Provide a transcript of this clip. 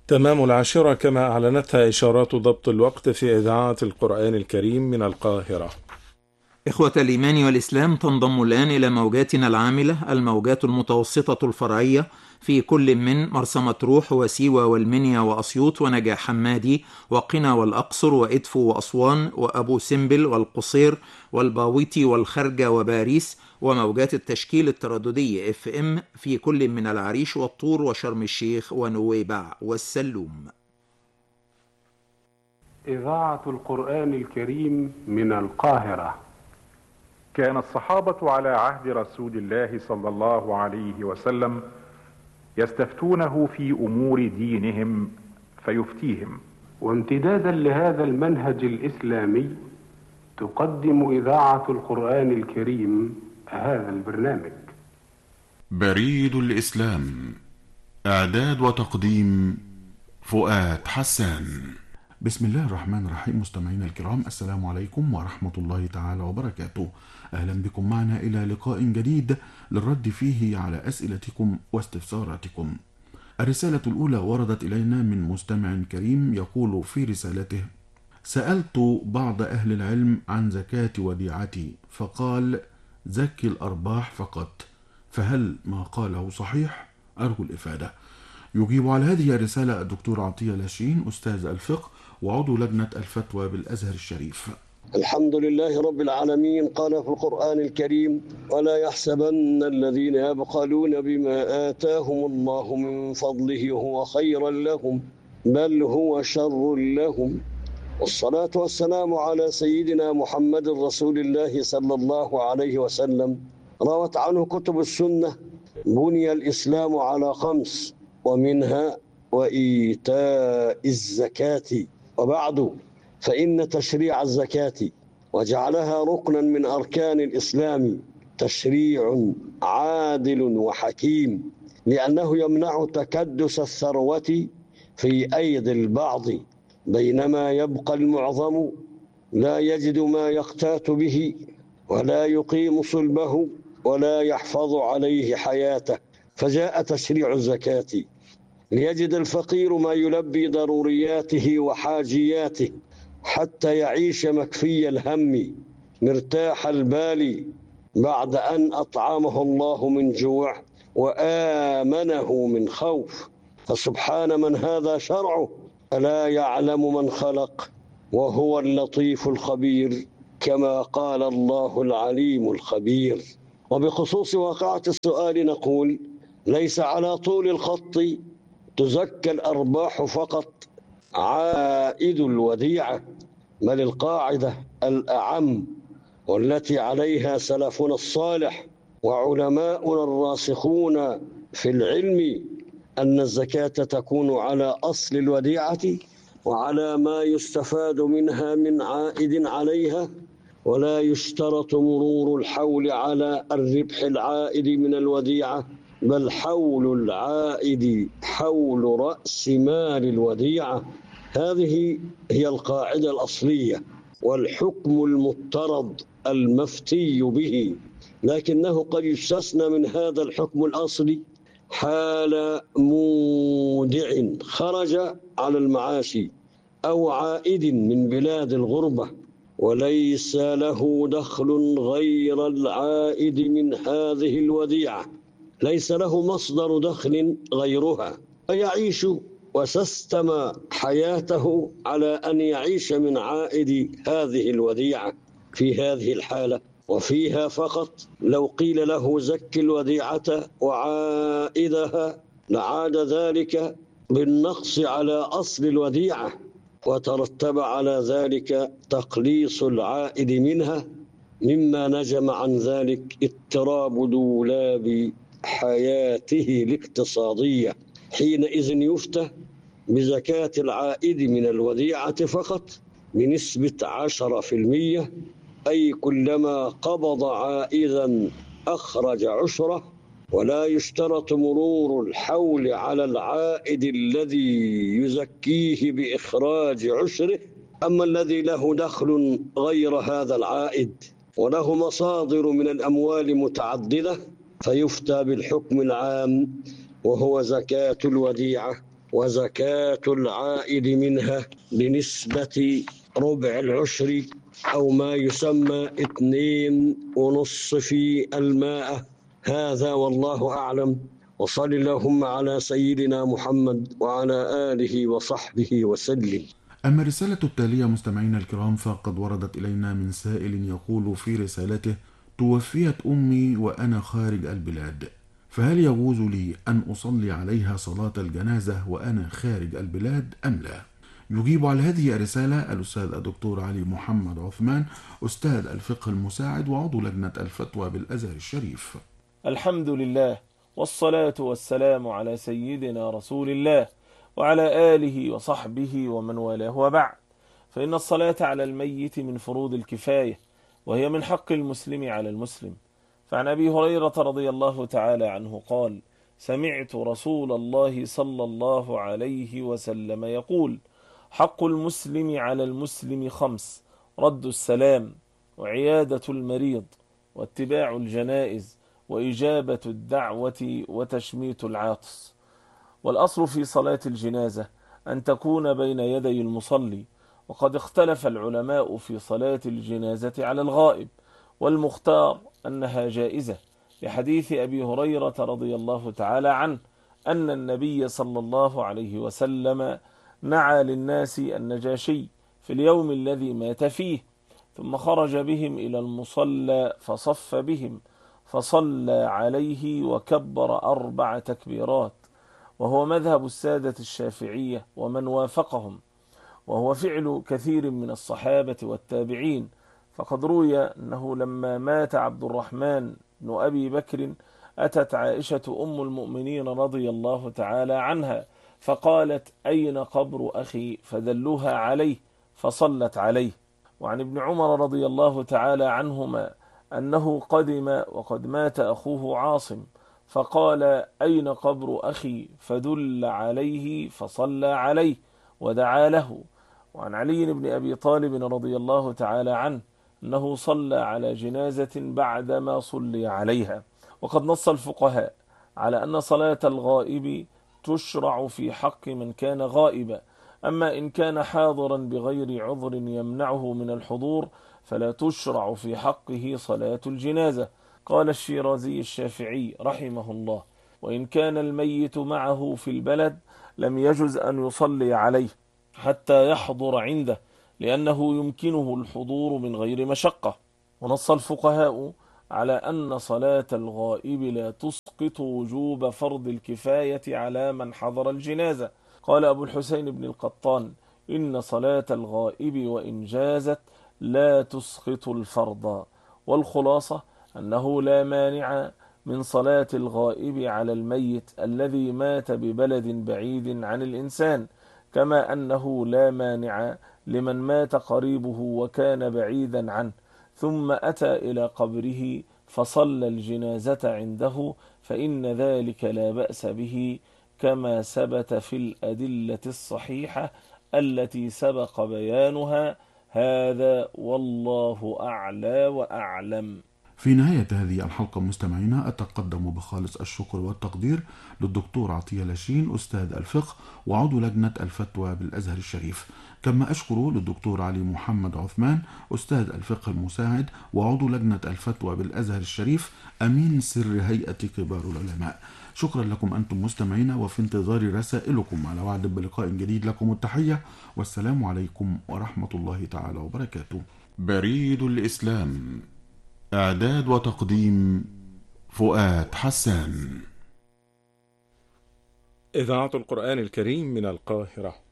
تمام 10 كما أعلنتها إشارات ضبط الوقت في إذاعة القرآن الكريم من القاهرة. إخوة الإيمان والإسلام، تنضم الآن إلى موجاتنا العاملة الموجات المتوسطة الفرعية في كل من مرسى مطروح وسيوة والمنيا وأسيوط ونجع حمادي وقنا والأقصر وإدفو وأسوان وأبو سمبل والقصير والباويتي والخرجة وباريس، وموجات التشكيل الترددي FM في كل من العريش والطور وشرم الشيخ ونويبع والسلوم. إذاعة القرآن الكريم من القاهرة. كان الصحابة على عهد رسول الله صلى الله عليه وسلم يستفتونه في أمور دينهم فيفتيهم، وامتدادا لهذا المنهج الإسلامي تقدم إذاعة القرآن الكريم هذا البرنامج. بريد الإسلام، إعداد وتقديم فؤاد حسان. بسم الله الرحمن الرحيم. مستمعينا الكرام، السلام عليكم ورحمة الله تعالى وبركاته. أهلا بكم معنا إلى لقاء جديد للرد فيه على أسئلتكم واستفساراتكم. الرسالة الأولى وردت إلينا من مستمع كريم يقول في رسالته: سألت بعض أهل العلم عن زكاة وديعتي فقال زكي الأرباح فقط، فهل ما قاله صحيح؟ أرجو الإفادة. يجيب على هذه الرسالة الدكتور عطية لاشين، أستاذ الفقه وعضو لجنة الفتوى بالأزهر الشريف. الحمد لله رب العالمين. قال في القرآن الكريم: ولا يحسبن الذين يبخلون بما آتاهم الله من فضله هو خيرا لهم بل هو شر لهم. والصلاة والسلام على سيدنا محمد رسول الله صلى الله عليه وسلم. روت عنه كتب السنة: بني الإسلام على 5 ومنها وإيتاء الزكاة. وبعد، فإن تشريع الزكاة وجعلها ركنا من أركان الإسلام تشريع عادل وحكيم، لأنه يمنع تكدس الثروة في أيدي البعض، بينما يبقى المعظم لا يجد ما يقتات به ولا يقيم صلبه ولا يحفظ عليه حياته. فجاء تشريع الزكاة ليجد الفقير ما يلبي ضرورياته وحاجياته حتى يعيش مكفي الهم مرتاح البال بعد أن أطعمه الله من جوع وآمنه من خوف. فسبحان من هذا شرعه، ألا يعلم من خلق وهو اللطيف الخبير، كما قال الله العليم الخبير. وبخصوص واقعة السؤال نقول: ليس على طول الخط تزكى الأرباح فقط عائد الوديعة، بل القاعدة الأعم والتي عليها سلفنا الصالح وعلماؤنا الراسخون في العلم أن الزكاة تكون على أصل الوديعة وعلى ما يستفاد منها من عائد عليها، ولا يشترط مرور الحول على الربح العائد من الوديعة، بل حول العائد حول رأس مال الوديعة. هذه هي القاعدة الأصلية والحكم المضطرد المفتي به، لكنه قد يستثنى من هذا الحكم الأصلي حال مودع خرج على المعاش أو عائد من بلاد الغربة وليس له دخل غير العائد من هذه الوديعة، ليس له مصدر دخل غيرها، فيعيش وسيستم حياته على أن يعيش من عائد هذه الوديعة. في هذه الحالة وفيها فقط لو قيل له زك الوديعة وعائدها لعاد ذلك بالنقص على أصل الوديعة، وترتب على ذلك تقليص العائد منها، مما نجم عن ذلك اضطراب دولاب حياته الاقتصادية. حينئذ يفتى بزكاة العائد من الوديعة فقط بنسبة 10%، أي كلما قبض عائدا أخرج عشره، ولا يشترط مرور الحول على العائد الذي يزكيه بإخراج عشره. أما الذي له دخل غير هذا العائد وله مصادر من الأموال متعددة فيفتى بالحكم العام، وهو زكاة الوديعة وزكاة العائد منها بنسبة ربع العشر أو ما يسمى 2.5 في 100. هذا والله أعلم، وصل اللهم على سيدنا محمد وعلى آله وصحبه وسلم. أما الرسالة التالية مستمعينا الكرام فقد وردت إلينا من سائل يقول في رسالته: توفيت أمي وأنا خارج البلاد، فهل يجوز لي أن أصلي عليها صلاة الجنازة وأنا خارج البلاد أم لا؟ يجيب على هذه الرسالة الأستاذ الدكتور علي محمد عثمان، أستاذ الفقه المساعد وعضو لجنة الفتوى بالأزهر الشريف. الحمد لله، والصلاة والسلام على سيدنا رسول الله وعلى آله وصحبه ومن والاه، وبعد، فإن الصلاة على الميت من فروض الكفاية، وهي من حق المسلم على المسلم. فعن أبي هريرة رضي الله تعالى عنه قال: سمعت رسول الله صلى الله عليه وسلم يقول: حق المسلم على المسلم 5: رد السلام، وعيادة المريض، واتباع الجنائز، وإجابة الدعوة، وتشميت العاطس. والأصل في صلاة الجنازة أن تكون بين يدي المصلي، وقد اختلف العلماء في صلاة الجنازة على الغائب، والمختار أنها جائزة، لحديث أبي هريرة رضي الله تعالى عنه أن النبي صلى الله عليه وسلم نعى للناس النجاشي في اليوم الذي مات فيه، ثم خرج بهم إلى المصلى فصف بهم فصلى عليه وكبر 4 تكبيرات، وهو مذهب السادة الشافعية ومن وافقهم، وهو فعل كثير من الصحابة والتابعين. فقد روي أنه لما مات عبد الرحمن بن أبي بكر أتت عائشة أم المؤمنين رضي الله تعالى عنها فقالت: أين قبر أخي؟ فدلوها عليه فصلت عليه. وعن ابن عمر رضي الله تعالى عنهما أنه قدم وقد مات أخوه عاصم فقال: أين قبر أخي؟ فدل عليه فصلى عليه ودعا له. وعن علي بن أبي طالب رضي الله تعالى عنه أنه صلى على جنازة بعدما صلي عليها. وقد نص الفقهاء على أن صلاة الغائب تشرع في حق من كان غائبا، أما إن كان حاضرا بغير عذر يمنعه من الحضور فلا تشرع في حقه صلاة الجنازة. قال الشيرازي الشافعي رحمه الله: وإن كان الميت معه في البلد لم يجز أن يصلي عليه حتى يحضر عنده، لأنه يمكنه الحضور من غير مشقة. ونص الفقهاء على أن صلاة الغائب لا تسقط وجوب فرض الكفاية على من حضر الجنازة. قال أبو الحسين بن القطان: إن صلاة الغائب وإن جازت لا تسقط الفرض. والخلاصة أنه لا مانع من صلاة الغائب على الميت الذي مات ببلد بعيد عن الإنسان، كما أنه لا مانع لمن مات قريبه وكان بعيدا عنه ثم أتى إلى قبره فصلى الجنازة عنده، فإن ذلك لا بأس به، كما ثبت في الأدلة الصحيحة التي سبق بيانها. هذا والله أعلى وأعلم. في نهاية هذه الحلقة مستمعينا أتقدم بخالص الشكر والتقدير للدكتور عطية لاشين أستاذ الفقه وعضو لجنة الفتوى بالأزهر الشريف، كما أشكر للدكتور علي محمد عثمان أستاذ الفقه المساعد وعضو لجنة الفتوى بالأزهر الشريف أمين سر هيئة كبار العلماء. شكرا لكم أنتم مستمعين، وفي انتظار رسائلكم على وعد بلقاء جديد. لكم التحية والسلام عليكم ورحمة الله تعالى وبركاته. بريد الإسلام، إعداد وتقديم فؤاد حسان. إذاعة القرآن الكريم من القاهرة.